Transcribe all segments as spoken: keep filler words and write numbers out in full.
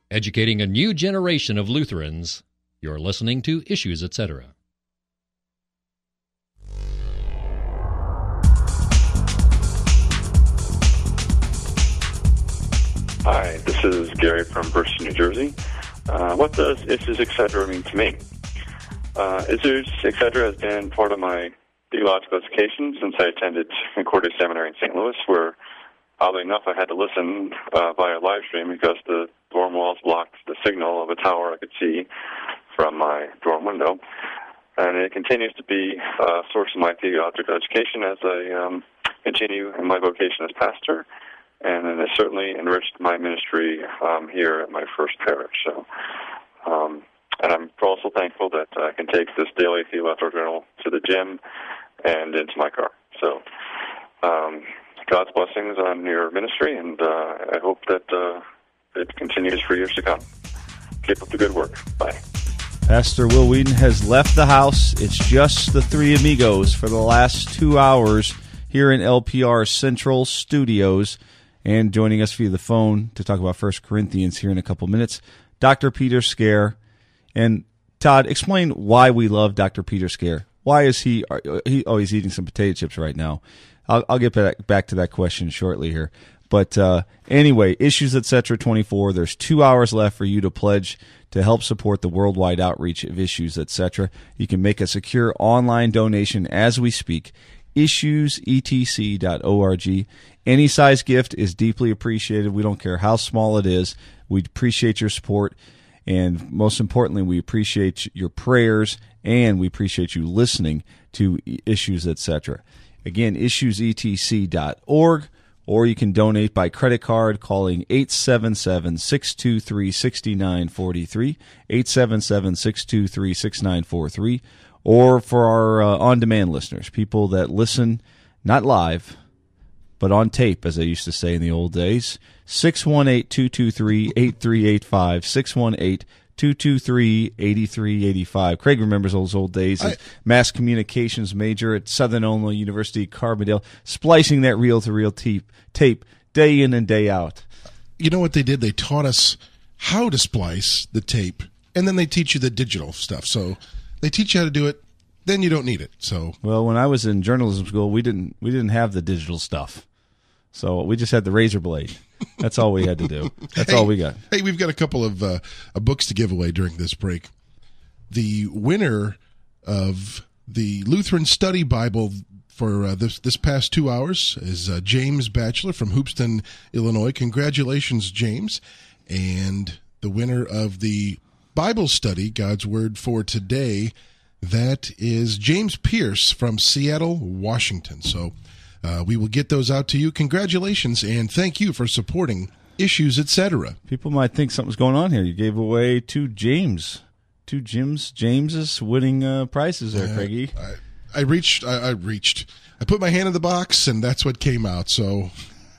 Educating a new generation of Lutherans. You're listening to Issues, et cetera. Hi, this is Gary from Bristol, New Jersey. Uh, what does Issues, et cetera mean to me? Uh, Issues, et cetera has been part of my theological education since I attended Concordia Seminary in Saint Louis, where, oddly enough, I had to listen uh, via live stream because the dorm walls blocked the signal of a tower I could see from my dorm window. And it continues to be a source of my theological education as I um, continue in my vocation as pastor. And it has certainly enriched my ministry um, here at my first parish. So, um, and I'm also thankful that I can take this daily theological journal to the gym and into my car. So, um, God's blessings on your ministry, and uh, I hope that uh, it continues for years to come. Keep up the good work. Bye. Pastor Will Wheaton has left the house. It's just the three amigos for the last two hours here in L P R Central Studios. And joining us via the phone to talk about First Corinthians here in a couple minutes, Doctor Peter Scaer. And Todd, explain why we love Doctor Peter Scaer. Why is he, he oh, he's eating some potato chips right now. I'll, I'll get back, back to that question shortly here. But uh, anyway, Issues, et cetera, twenty-four. There's two hours left for you to pledge to help support the worldwide outreach of Issues, et cetera. You can make a secure online donation as we speak. issues e t c dot org. Any size gift is deeply appreciated. We don't care how small it is. We appreciate your support, and most importantly, we appreciate your prayers, and we appreciate you listening to Issues, et cetera. Again, issues e t c dot org, or you can donate by credit card calling eight seven seven, six two three, six nine four three, eight seven seven, six two three, six nine four three, or for our uh, on-demand listeners, people that listen not live, but on tape, as I used to say in the old days, six one eight, two two three, eight three eight five, six one eight, two two three, eight three eight five. Craig remembers those old days as I, mass communications major at Southern Illinois University, Carbondale, splicing that reel-to-reel tape, tape day in and day out. You know what they did? They taught us how to splice the tape, and then they teach you the digital stuff. So they teach you how to do it, then you don't need it. So well, when I was in journalism school, we didn't we didn't have the digital stuff. So we just had the razor blade. That's all we had to do. That's hey, all we got. Hey, we've got a couple of uh, books to give away during this break. The winner of the Lutheran Study Bible for uh, this this past two hours is uh, James Batchelor from Hoopeston, Illinois. Congratulations, James. And the winner of the Bible study, God's Word for Today, that is James Pierce from Seattle, Washington. So uh, we will get those out to you. Congratulations, and thank you for supporting Issues, et cetera. People might think something's going on here. You gave away two James, two Jims, Jameses winning uh, prizes there, uh, Craigie. I, I reached, I, I reached, I put my hand in the box, and that's what came out. So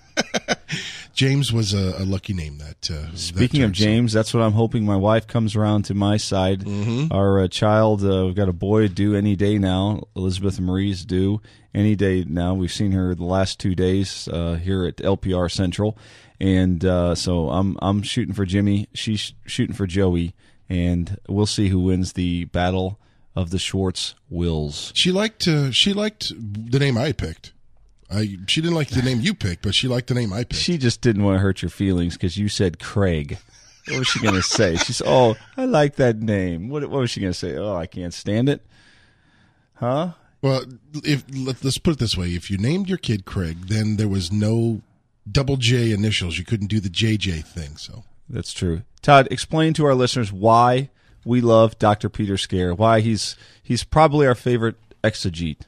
James was a, a lucky name. That uh, Speaking that of James, that's what I'm hoping my wife comes around to my side. Mm-hmm. Our uh, child, uh, we've got a boy due any day now. Elizabeth and Marie's due any day now. We've seen her the last two days uh, here at L P R Central, and uh, so I'm I'm shooting for Jimmy. She's shooting for Joey, and we'll see who wins the battle of the Schwartz Wills. She liked uh, she liked the name I picked. I, she didn't like the name you picked, but she liked the name I picked. She just didn't want to hurt your feelings because you said Craig. What was she going to say? She said, oh, I like that name. What, what was she going to say? Oh, I can't stand it. Huh? Well, if let, let's put it this way. If you named your kid Craig, then there was no double J initials. You couldn't do the J J thing. So that's true. Todd, explain to our listeners why we love Doctor Peter Scaer, why he's he's probably our favorite exegete.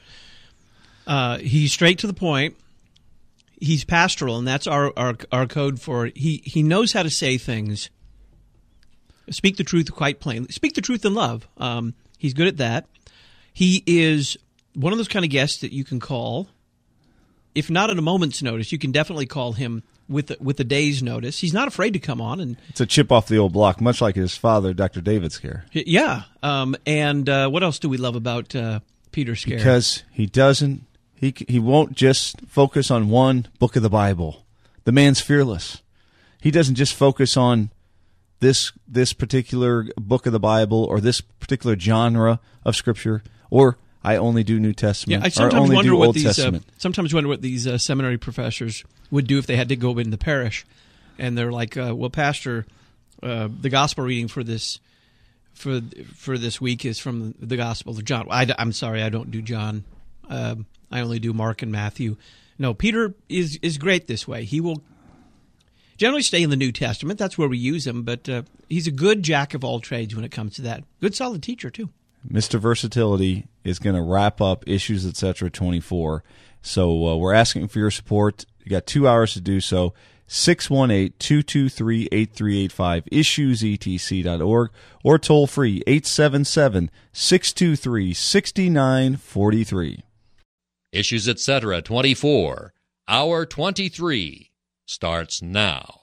Uh, he's straight to the point. He's pastoral, and that's our, our our code for he he knows how to say things. Speak the truth quite plainly. Speak the truth in love. Um, he's good at that. He is one of those kind of guests that you can call, if not at a moment's notice, you can definitely call him with a, with a day's notice. He's not afraid to come on, and it's a chip off the old block, much like his father, Doctor David Scaer. Yeah. Um, and uh, what else do we love about uh, Peter Scaer? Because he doesn't. He he won't just focus on one book of the Bible. The man's fearless. He doesn't just focus on this this particular book of the Bible or this particular genre of Scripture, or I only do New Testament. Yeah, I or sometimes only wonder do what Old these. Uh, Testament. sometimes wonder what these uh, seminary professors would do if they had to go in the parish, and they're like, uh, "Well, Pastor, uh, the gospel reading for this for for this week is from the Gospel of John." I, I'm sorry, I don't do John. Um, I only do Mark and Matthew. No, Peter is is great this way. He will generally stay in the New Testament. That's where we use him, but uh, he's a good jack of all trades when it comes to that. Good, solid teacher, too. Mister Versatility is going to wrap up Issues, et cetera, twenty-four. So uh, we're asking for your support. You got two hours to do so. six one eight, two two three, eight three eight five, issues e t c dot org, or toll free eight seven seven, six two three, six nine four three. Issues, et cetera, twenty-four, Hour twenty-three starts now.